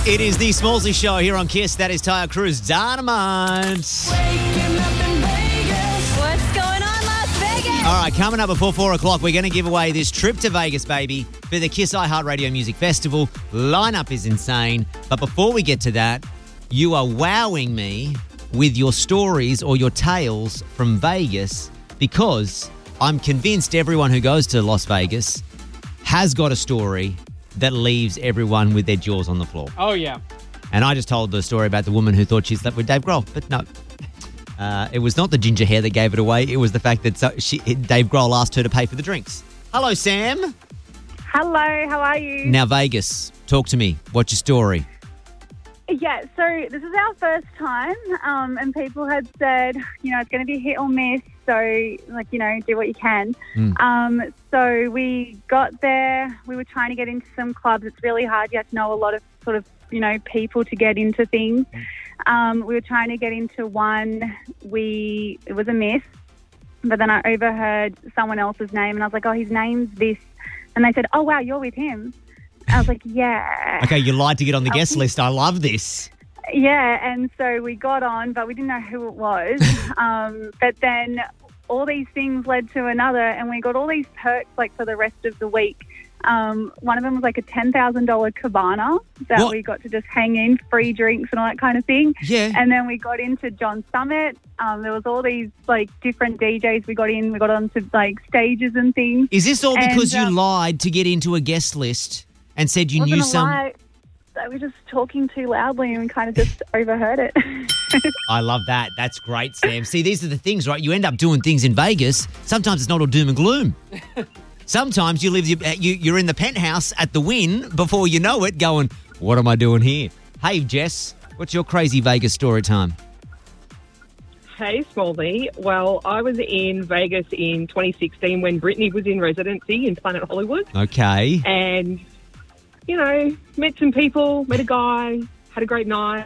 It is the Smallsy Show here on Kiss. That is Tyre Cruz Dynamite. What's going on, Las Vegas? All right, coming up before 4 o'clock, we're going to give away this trip to Vegas, baby, for the Kiss iHeartRadio Music Festival. Lineup is insane. But before we get to that, you are wowing me with your stories or your tales from Vegas because I'm convinced everyone who goes to Las Vegas has got a story that leaves everyone with their jaws on the floor. Oh, yeah. And I just told the story about the woman who thought she slept with Dave Grohl, but no. It was not the ginger hair that gave it away. It was the fact that Dave Grohl asked her to pay for the drinks. Hello, Sam. Hello, how are you? Now, Vegas, talk to me. What's your story? Yeah, so this is our first time, and people had said, it's going to be hit or miss, so, do what you can. So we got there, we were trying to get into some clubs. It's really hard. You have to know a lot of people to get into things. We were trying to get into one. It was a miss, but then I overheard someone else's name, and I was like, oh, his name's this. And they said, oh, wow, you're with him. I was like, yeah. Okay, you lied to get on the guest list. I love this. Yeah, and so we got on, but we didn't know who it was. But then all these things led to another, and we got all these perks for the rest of the week. One of them was a $10,000 cabana that we got to just hang in, free drinks and all that kind of thing. Yeah. And then we got into John Summit. There was all these different DJs we got in. We got onto stages and things. Is this all because you lied to get into a guest list and said you knew some... They were just talking too loudly and we kind of just overheard it. I love that. That's great, Sam. See, these are the things, right? You end up doing things in Vegas. Sometimes it's not all doom and gloom. Sometimes you're in the penthouse at the Wynn before you know it going, what am I doing here? Hey, Jess, what's your crazy Vegas story time? Hey, Smallsy. Well, I was in Vegas in 2016 when Britney was in residency in Planet Hollywood. Okay. And, met some people, met a guy, had a great night.